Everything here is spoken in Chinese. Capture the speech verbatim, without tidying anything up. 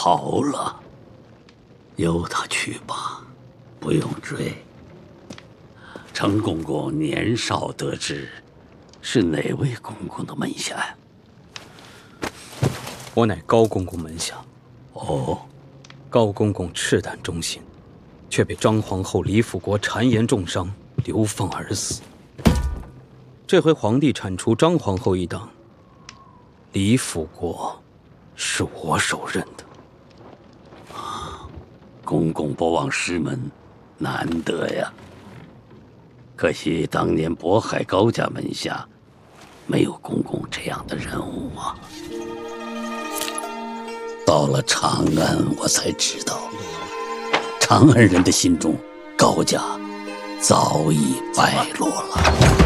逃了，由他去吧，不用追。程公公年少得志，是哪位公公的门下呀？ 我乃高公公门下。 哦， 高公公赤胆忠心，却被张皇后李辅国谗言重伤，流放而死。这回皇帝铲除张皇后一党，李辅国是我手刃的。 公公不忘师门，难得呀。可惜当年渤海高家门下没有公公这样的人物啊。到了长安，我才知道，长安人的心中高家早已败落了。